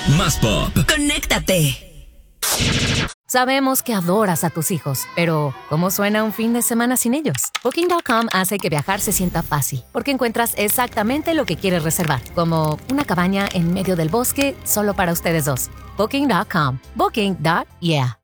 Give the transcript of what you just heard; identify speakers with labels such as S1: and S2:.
S1: Más pop.
S2: Conéctate.
S3: Sabemos que adoras a tus hijos, pero ¿cómo suena un fin de semana sin ellos? Booking.com hace que viajar se sienta fácil, porque encuentras exactamente lo que quieres reservar, como una cabaña en medio del bosque solo para ustedes dos. Booking.com. Booking.yeah.